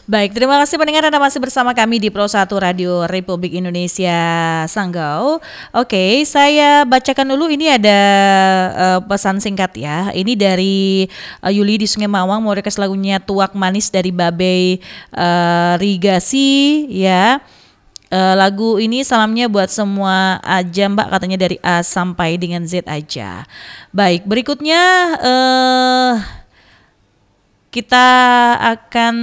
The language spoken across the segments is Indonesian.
Baik, terima kasih pendengar Anda masih bersama kami di Pro 1 Radio Republik Indonesia Sanggau. Oke, saya bacakan dulu ini ada pesan singkat ya. Ini dari Yuli di Sungai Mawang mau request lagunya Tuak Manis dari Babe Rigasi ya. Lagu ini salamnya buat semua aja Mbak, katanya dari A sampai dengan Z aja. Baik, berikutnya kita akan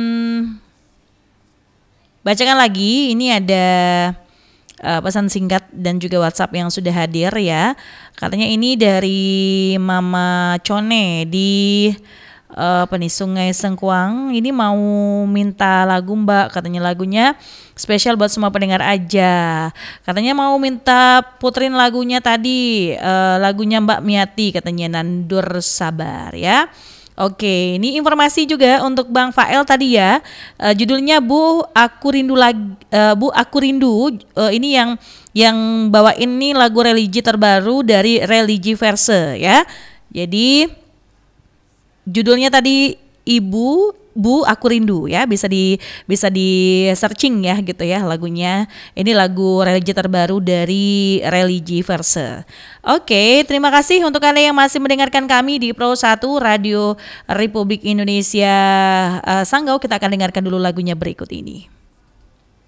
bacakan lagi. Ini ada pesan singkat dan juga WhatsApp yang sudah hadir ya. Katanya ini dari Mama Cone di Sungai Sengkuang. Ini mau minta lagu Mbak, katanya lagunya spesial buat semua pendengar aja. Katanya mau minta puterin lagunya tadi, lagunya Mbak Miati, katanya Nandur Sabar ya. Oke, ini informasi juga untuk Bang Fael tadi ya. Judulnya Bu Aku Rindu Bu Aku Rindu. Ini yang bawain nih lagu religi terbaru dari Religi Verse ya. Jadi judulnya tadi Bu Aku Rindu ya, bisa di searching ya gitu ya lagunya. Ini lagu religi terbaru dari Religi Verse. Oke, terima kasih untuk Anda yang masih mendengarkan kami di Pro 1 Radio Republik Indonesia Sanggau. Kita akan dengarkan dulu lagunya berikut ini.